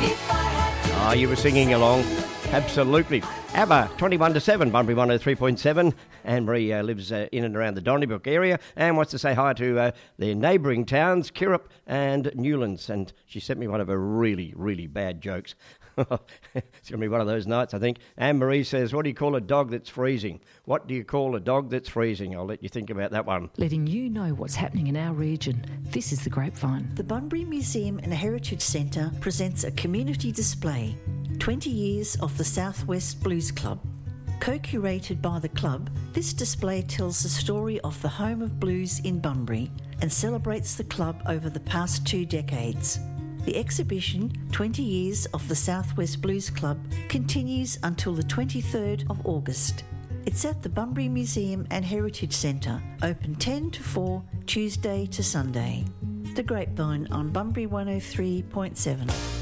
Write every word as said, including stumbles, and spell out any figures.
Ah, oh, you were singing along. Absolutely. ABBA, twenty-one to seven, Bunbury one oh three point seven. Anne-Marie uh, lives uh, in and around the Donnybrook area and wants to say hi to uh, their neighbouring towns, Kirrup and Newlands. And she sent me one of her really, really bad jokes. It's going to be one of those nights, I think. Anne-Marie says, what do you call a dog that's freezing? What do you call a dog that's freezing? I'll let you think about that one. Letting you know what's happening in our region. This is The Grapevine. The Bunbury Museum and Heritage Centre presents a community display, twenty years of the Southwest Blues Club. Co-curated by the club, this display tells the story of the home of blues in Bunbury and celebrates the club over the past two decades. The exhibition, twenty years of the Southwest Blues Club, continues until the twenty-third of August. It's at the Bunbury Museum and Heritage Centre, open ten to four, Tuesday to Sunday. The Grapevine on Bunbury one oh three point seven.